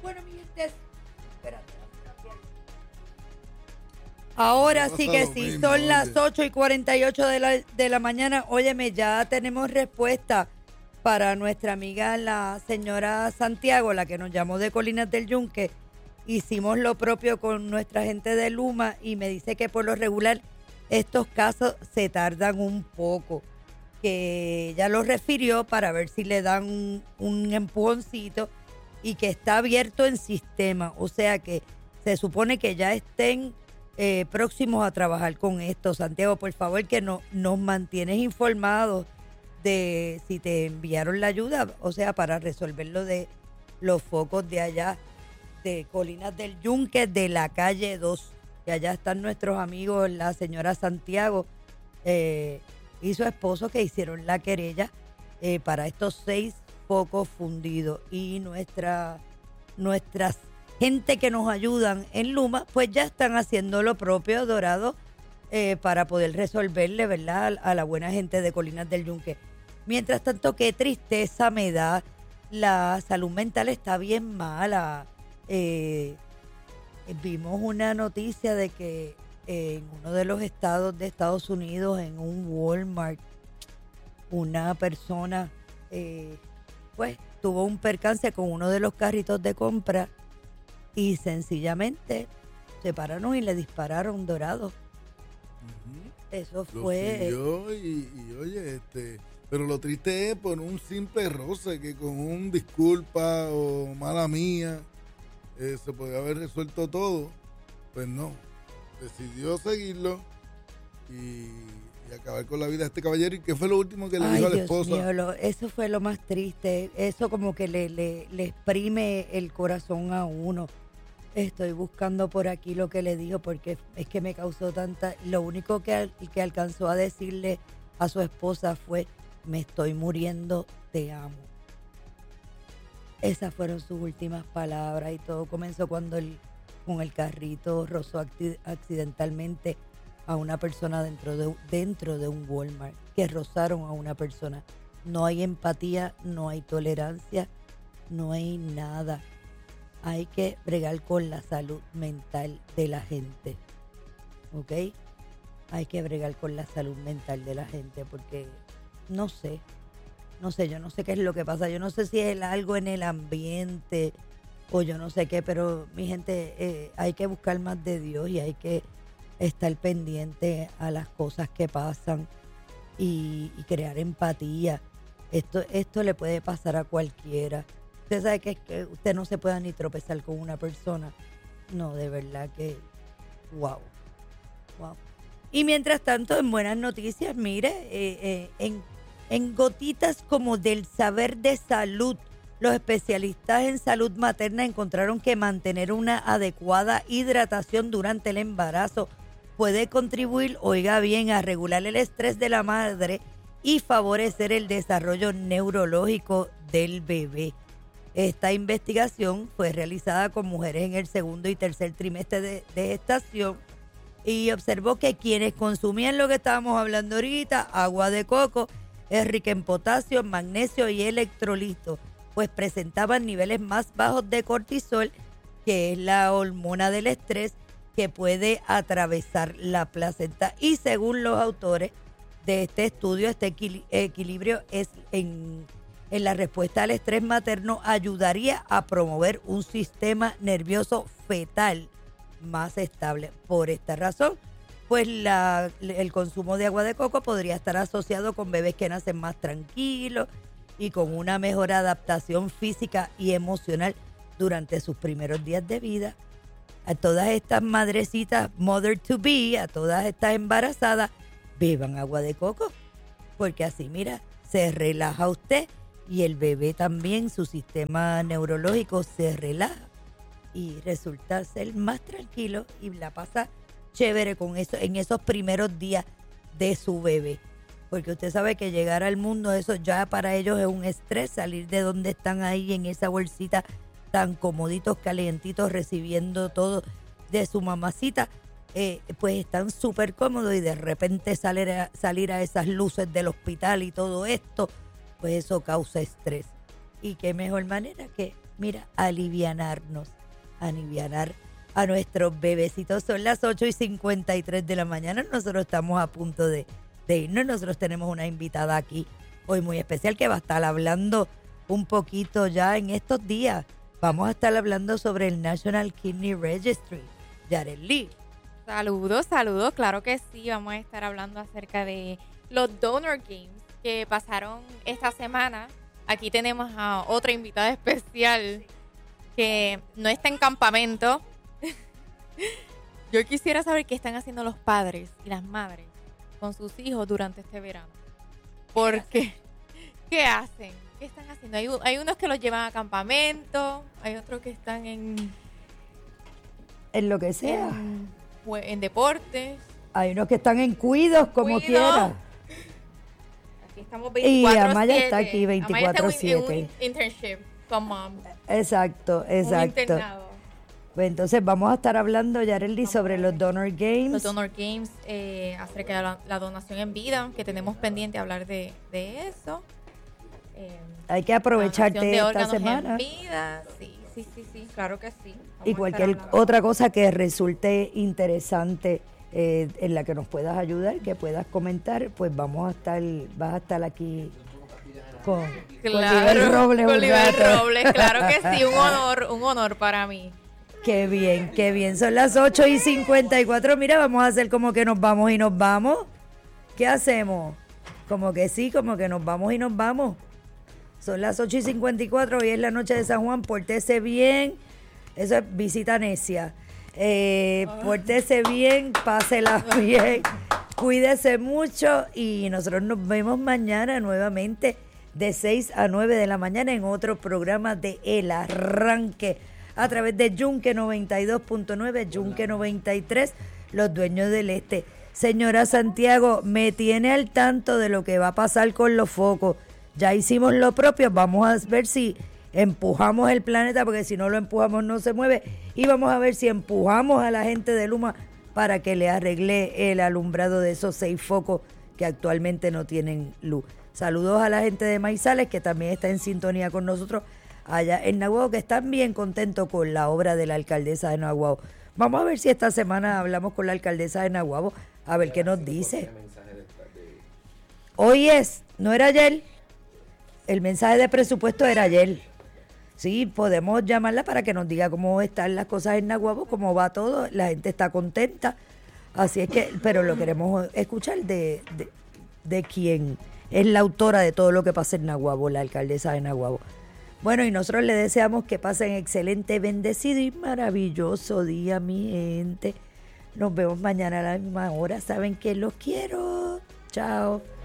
Bueno, mi gente, espérate. Ahora sí que sí, son las 8:48 de la mañana. Óyeme, ya tenemos respuesta para nuestra amiga la señora Santiago, la que nos llamó de Colinas del Yunque. Hicimos lo propio con nuestra gente de Luma y me dice que por lo regular estos casos se tardan un poco, que ella los refirió para ver si le dan un empujoncito y que está abierto en sistema, o sea que se supone que ya estén próximos a trabajar con esto. Santiago, por favor, que nos mantienes informados de si te enviaron la ayuda, o sea, para resolver lo de los focos de allá, de Colinas del Yunque, de la calle 2. Y allá están nuestros amigos, la señora Santiago y su esposo, que hicieron la querella para estos 6 focos fundidos. Y nuestras gente que nos ayudan en Luma, pues ya están haciendo lo propio, Dorado, para poder resolverle, ¿verdad?, a la buena gente de Colinas del Yunque. Mientras tanto, qué tristeza me da. La salud mental está bien mala. Vimos una noticia de que en uno de los estados de Estados Unidos, en un Walmart, una persona pues tuvo un percance con uno de los carritos de compra y sencillamente se pararon y le dispararon, Dorado. Eso fue. Y oye, pero lo triste es por un simple roce que con un disculpa o mala mía se podía haber resuelto todo. Pues no, decidió seguirlo y acabar con la vida de este caballero. ¿Y qué fue lo último que le dijo a la esposa? Mío, eso fue lo más triste. Eso como que le exprime el corazón a uno. Estoy buscando por aquí lo que le dijo porque es que me causó tanta. Lo único que alcanzó a decirle a su esposa fue: me estoy muriendo, te amo. Esas fueron sus últimas palabras y todo comenzó cuando con el carrito rozó accidentalmente a una persona dentro de un Walmart, que rozaron a una persona. No hay empatía, no hay tolerancia, no hay nada. Hay que bregar con la salud mental de la gente, ¿ok? Hay que bregar con la salud mental de la gente porque no sé, yo no sé qué es lo que pasa. Yo no sé si es algo en el ambiente o yo no sé qué, pero mi gente, hay que buscar más de Dios y hay que estar pendiente a las cosas que pasan y crear empatía. Esto le puede pasar a cualquiera. Usted sabe que usted no se pueda ni tropezar con una persona. No, de verdad que wow. Y mientras tanto, en buenas noticias, mire, en gotitas como del saber de salud, los especialistas en salud materna encontraron que mantener una adecuada hidratación durante el embarazo puede contribuir, oiga bien, a regular el estrés de la madre y favorecer el desarrollo neurológico del bebé. Esta investigación fue realizada con mujeres en el segundo y tercer trimestre de gestación y observó que quienes consumían lo que estábamos hablando ahorita, agua de coco, es rica en potasio, magnesio y electrolitos, pues presentaban niveles más bajos de cortisol, que es la hormona del estrés que puede atravesar la placenta. Y según los autores de este estudio, este equilibrio es en la respuesta al estrés materno ayudaría a promover un sistema nervioso fetal más estable. Por esta razón, pues el consumo de agua de coco podría estar asociado con bebés que nacen más tranquilos y con una mejor adaptación física y emocional durante sus primeros días de vida. A todas estas madrecitas, mother to be, a todas estas embarazadas, beban agua de coco, porque así, mira, se relaja usted y el bebé también, su sistema neurológico se relaja y resulta ser más tranquilo y la pasa chévere con eso en esos primeros días de su bebé. Porque usted sabe que llegar al mundo, eso ya para ellos es un estrés, salir de donde están ahí en esa bolsita tan comoditos, calientitos, recibiendo todo de su mamacita, pues están súper cómodos y de repente salir a esas luces del hospital y todo esto, pues eso causa estrés. Y qué mejor manera que mira, alivianar a nuestros bebecitos. Son las 8:53 de la mañana. Nosotros estamos a punto de irnos. Nosotros tenemos una invitada aquí hoy muy especial que va a estar hablando un poquito ya en estos días. Vamos a estar hablando sobre el National Kidney Registry. Yareli. Saludos, claro que sí. Vamos a estar hablando acerca de los Donor Games que pasaron esta semana. Aquí tenemos a otra invitada especial que no está en campamento. Yo quisiera saber qué están haciendo los padres y las madres con sus hijos durante este verano. Porque, ¿qué hacen? ¿Qué están haciendo? Hay unos que los llevan a campamento, hay otros que están en lo que sea. En deportes. Hay unos que están en cuidos, como quiera. Aquí estamos 24/7. Y Amaya está aquí 24/7. Amaya está en un internship con mom. Exacto. Un internado. Pues entonces vamos a estar hablando, Yareli, sobre los Donor Games. Los Donor Games, acerca de la donación en vida, que tenemos pendiente hablar de eso. Hay que aprovecharte esta semana. En vida. Sí, claro que sí. Y cualquier otra cosa que resulte interesante en la que nos puedas ayudar, que puedas comentar, pues vas a estar aquí con Oliver Robles. Con Oliver Robles, claro que sí, un honor para mí. Qué bien. Son las 8:54. Mira, vamos a hacer como que nos vamos y nos vamos. ¿Qué hacemos? Como que sí, como que nos vamos y nos vamos. Son las 8:54. Hoy es la noche de San Juan. Pórtese bien. Eso es visita necia. Pórtese bien, pásela bien. Cuídese mucho. Y nosotros nos vemos mañana nuevamente de 6 a 9 de la mañana en otro programa de El Arranque, a través de Yunque 92.9, Yunque 93, Los Dueños del Este. Señora Santiago, me tiene al tanto de lo que va a pasar con los focos. Ya hicimos lo propio, vamos a ver si empujamos el planeta, porque si no lo empujamos no se mueve. Y vamos a ver si empujamos a la gente de Luma para que le arregle el alumbrado de esos 6 focos que actualmente no tienen luz. Saludos a la gente de Maizales, que también está en sintonía con nosotros allá en Naguabo, que están bien contentos con la obra de la alcaldesa de Naguabo. Vamos a ver si esta semana hablamos con la alcaldesa de Naguabo, a ver qué nos dice. Hoy no era ayer, el mensaje de presupuesto era ayer. Sí, podemos llamarla para que nos diga cómo están las cosas en Naguabo, cómo va todo, la gente está contenta, así es que, pero lo queremos escuchar de quien es la autora de todo lo que pasa en Naguabo, la alcaldesa de Naguabo. Bueno, y nosotros le deseamos que pasen excelente, bendecido y maravilloso día, mi gente. Nos vemos mañana a la misma hora. Saben que los quiero. Chao.